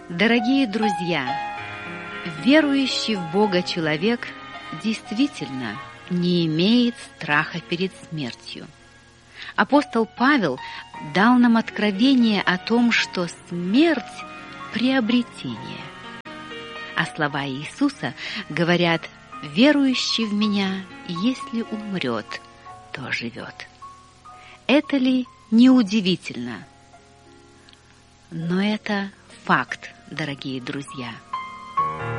Дорогие друзья, верующий в Бога человек действительно не имеет страха перед смертью. Апостол Павел дал нам откровение о том, что смерть – приобретение. А слова Иисуса говорят: «Верующий в Меня, если умрет, то живет». Это ли не удивительно? Но это факт, дорогие друзья.